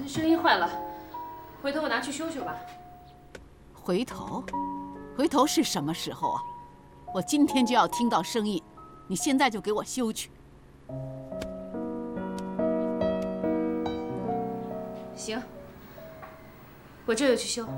声音坏了，回头我拿去修修吧。 回头？回头是什么时候啊？我今天就要听到声音，你现在就给我修去。 行，我这就去修。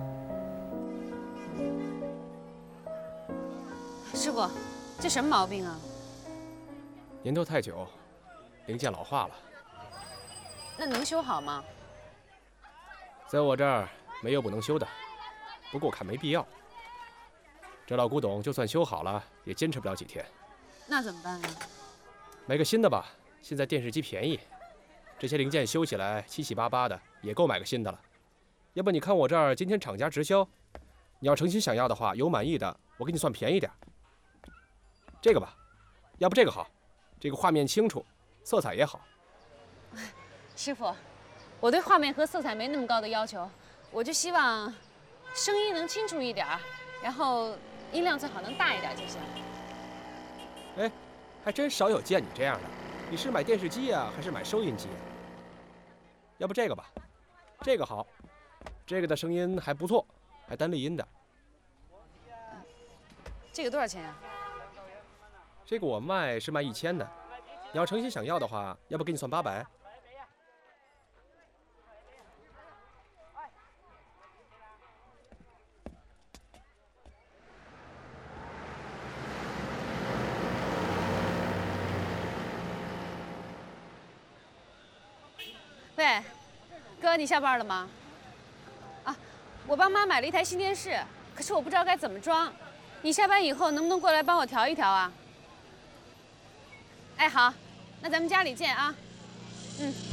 师傅，这什么毛病啊？ 年头太久，零件老化了。 那能修好吗？ 在我这儿没有不能修的，不过我看没必要。这老古董就算修好了，也坚持不了几天。 那怎么办呀？ 买个新的吧，现在电视机便宜，这些零件修起来七七八八的，也够买个新的了。要不你看我这儿今天厂家直销，你要诚心想要的话，有满意的，我给你算便宜点。这个吧，要不这个好，这个画面清楚，色彩也好。 师傅，我对画面和色彩没那么高的要求，我就希望声音能清楚一点，然后音量最好能大一点就行。 哎，还真少有见你这样的。你是买电视机呀，还是买收音机呀？要不这个吧，这个好，这个的声音还不错，还单立音的。 这个多少钱呀？ 这个我卖是卖1000的，你要诚心想要的话，要不给你算800。 喂，哥，你下班了吗？啊，我帮妈买了一台新电视，可是我不知道该怎么装。你下班以后能不能过来帮我调一调啊？哎，好，那咱们家里见啊。嗯。